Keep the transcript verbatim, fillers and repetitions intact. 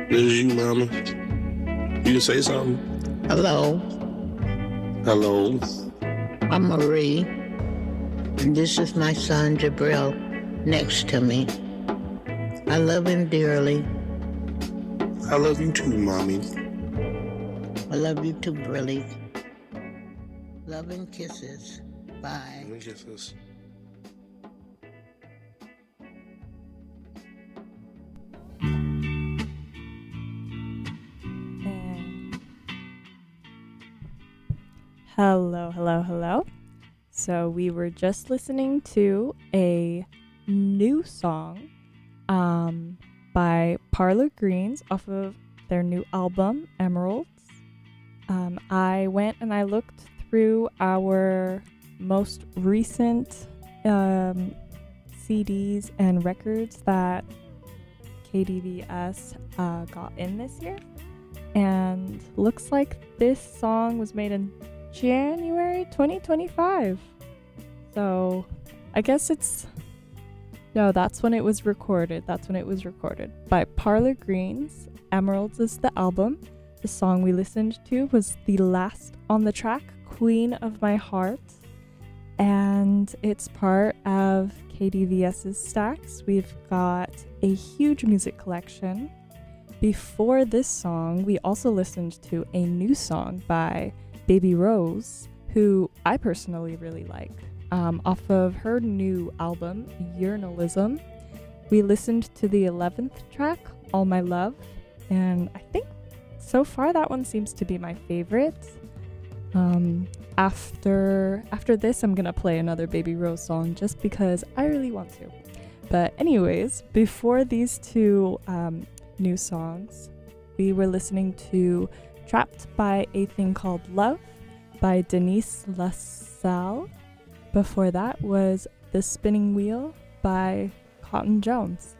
This is you, mama. You can say something. Hello, Hello. I'm Marie. And this is my son Jabril next to me. I love him dearly. I love you too, mommy. I love you too, Brilly. Love and kisses. Bye. Let me kiss this. And hello, hello, hello. So we were just listening to a new song um, by Parlor Greens off of their new album, Emeralds. Um, I went and I looked through our most recent um, C Ds and records that K D V S uh, got in this year. And looks like this song was made in January twenty twenty-five. So I guess it's, no, that's when it was recorded. That's when it was recorded. By Parlor Greens, Emeralds is the album. The song we listened to was the last on the track, Queen of My Heart. And it's part of K D V S's stacks. We've got a huge music collection. Before this song, we also listened to a new song by Baby Rose, who I personally really like. Um, off of her new album, Urinalism, we listened to the eleventh track, All My Love, and I think so far that one seems to be my favorite. Um, after after this, I'm gonna play another Baby Rose song just because I really want to. But anyways, before these two um, new songs, we were listening to Trapped by a Thing Called Love by Denise LaSalle. Before that was The Spinning Wheel by Cotton Jones.